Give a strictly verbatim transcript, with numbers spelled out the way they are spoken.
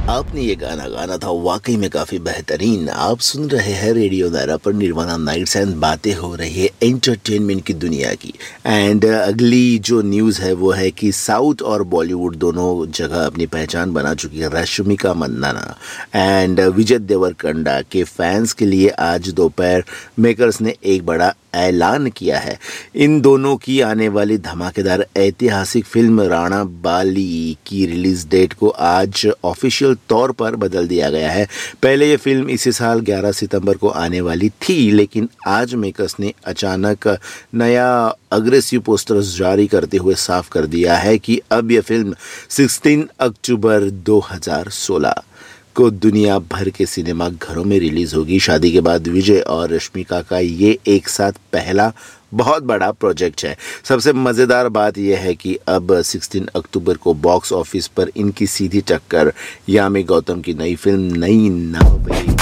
आपने ये गाना गाना था वाकई में काफ़ी बेहतरीन। आप सुन रहे हैं रेडियो दायरा पर निर्वाणा नाइट्स एंड बातें हो रही है एंटरटेनमेंट की दुनिया की। एंड अगली जो न्यूज़ है वो है कि साउथ और बॉलीवुड दोनों जगह अपनी पहचान बना चुकी है रश्मिका मंदाना एंड विजय देवरकोंडा के फैंस के लिए आज दोपहर मेकर्स ने एक बड़ा ऐलान किया है। इन दोनों की आने वाली धमाकेदार ऐतिहासिक फिल्म राणा बाली की रिलीज डेट को आज ऑफिशियल तौर पर बदल दिया गया है। पहले ये फिल्म इसी साल ग्यारह सितंबर को आने वाली थी, लेकिन आज मेकर्स ने अचानक नया अग्रेसिव पोस्टर्स जारी करते हुए साफ कर दिया है कि अब यह फिल्म सोलह अक्टूबर दो हज़ार सोलह को दुनिया भर के सिनेमा घरों में रिलीज होगी। शादी के बाद विजय और रश्मिका का ये एक साथ पहला बहुत बड़ा प्रोजेक्ट है। सबसे मज़ेदार बात यह है कि अब सोलह अक्टूबर को बॉक्स ऑफिस पर इनकी सीधी टक्कर यामी गौतम की नई फिल्म नई नाव